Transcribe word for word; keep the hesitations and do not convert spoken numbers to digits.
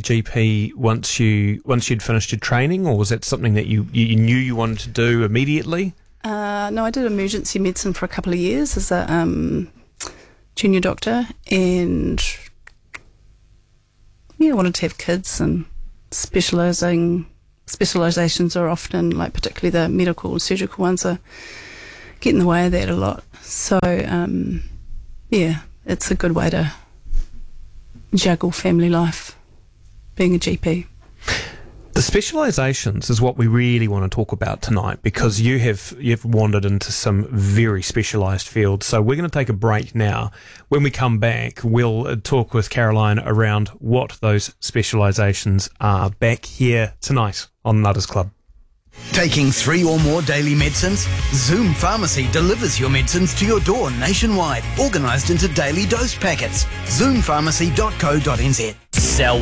G P once you once you'd finished your training, or was that something that you, you knew you wanted to do immediately? Uh, no, I did emergency medicine for a couple of years as a um, junior doctor, and yeah, I wanted to have kids, and specialising specialisations are often, like particularly the medical and surgical ones, are get in the way of that a lot. So um, yeah, it's a good way to juggle family life, being a G P. The specialisations is what we really want to talk about tonight, because you have you've wandered into some very specialised fields. So we're going to take a break now. When we come back, we'll uh, talk with Caroline around what those specialisations are. Back here tonight on Nutters Club. Taking three or more daily medicines? Zoom Pharmacy delivers your medicines to your door nationwide, organised into daily dose packets. zoom pharmacy dot co dot n z. Sell